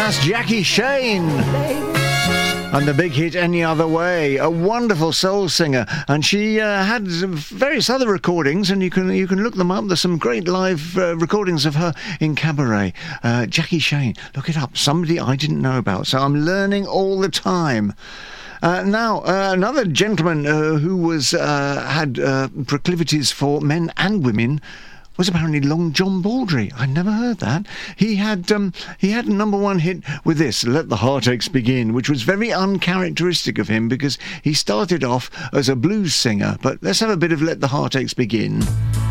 That's Jackie Shane. And the big hit, Any Other Way, a wonderful soul singer. And she had various other recordings, and you can look them up. There's some great live recordings of her in cabaret. Jackie Shane, look it up. Somebody I didn't know about. So I'm learning all the time. Now, another gentleman who was had proclivities for men and women was apparently Long John Baldry. I never heard that. He had a number one hit with this, Let the Heartaches Begin, which was very uncharacteristic of him because he started off as a blues singer. But let's have a bit of Let the Heartaches Begin.